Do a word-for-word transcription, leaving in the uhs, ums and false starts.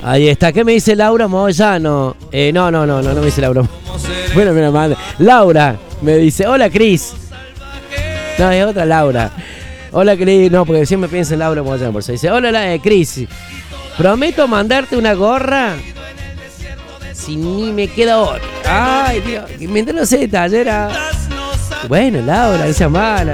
Ahí está. ¿Qué me dice Laura Moyano? Eh, no, no, no, no, no me dice Laura. Bueno, mira, madre. Laura me dice, hola Cris. No, es otra Laura. Hola Cris, no, porque siempre pienso en Laura Moyano, por eso dice, hola eh, Cris. Prometo mandarte una gorra si ni me queda otra. Ay, Dios, mientras no sé, tallera. Bueno, Laura, esa mala.